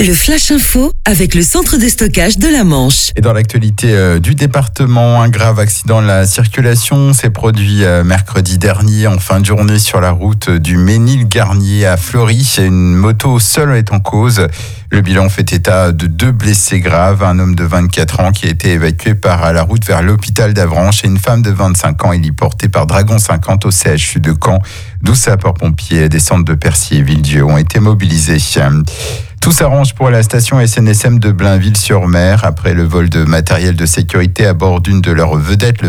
Le Flash Info avec le centre de stockage de la Manche. Et dans l'actualité du département, un grave accident de la circulation s'est produit mercredi dernier en fin de journée sur la route du Ménil-Garnier à Fleury. Une moto seule est en cause. Le bilan fait état de 2 blessés graves, un homme de 24 ans qui a été évacué par la route vers l'hôpital d'Avranches et une femme de 25 ans héliportée par Dragon 50 au CHU de Caen. 12 sapeurs-pompiers des centres de Percy et Villedieu ont été mobilisés. Tout s'arrange pour la station SNSM de Blainville-sur-Mer après le vol de matériel de sécurité à bord d'une de leurs vedettes.